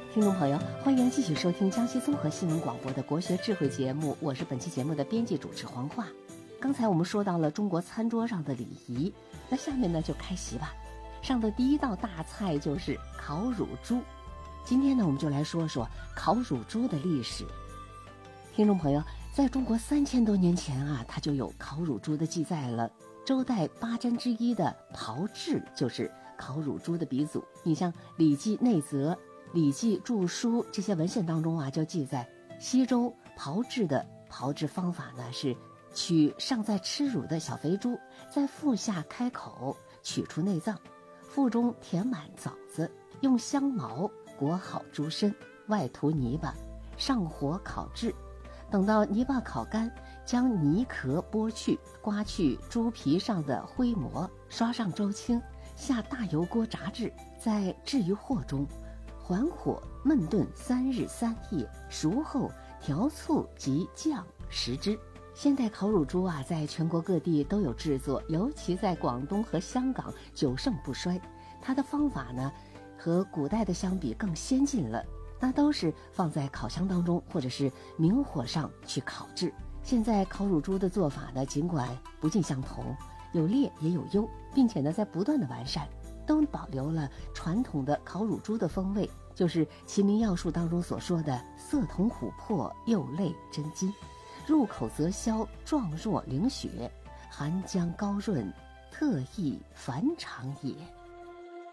听众朋友，欢迎继续收听江西综合新闻广播的国学智慧节目，我是本期节目的编辑主持黄化。刚才我们说到了中国餐桌上的礼仪，那下面呢就开席吧。上的第一道大菜就是烤乳猪。今天呢，我们就来说说烤乳猪的历史。听众朋友，在中国3000多年前啊，它就有烤乳猪的记载了。周代8珍之一的炮制就是烤乳猪的鼻祖。你像《礼记内则》《礼记注疏》这些文献当中啊，就记载西周炮制的炮制方法呢，是取尚在吃乳的小肥猪，在腹下开口，取出内脏，腹中填满枣子，用香茅裹好猪身，外涂泥巴，上火烤制。等到泥巴烤干，将泥壳剥去，刮去猪皮上的灰膜，刷上周青，下大油锅炸制，再置于鑊中，缓火焖炖3日3夜，熟后调醋及酱食之。现代烤乳猪啊，在全国各地都有制作，尤其在广东和香港久盛不衰。它的方法呢，和古代的相比更先进了，那都是放在烤箱当中或者是明火上去烤制。现在烤乳猪的做法呢，尽管不尽相同，有劣也有优，并且呢在不断的完善，都保留了传统的烤乳猪的风味，就是《齐民要术》当中所说的色同琥珀，釉类真金，入口则消，状若凝雪，含浆高润，特异凡常也。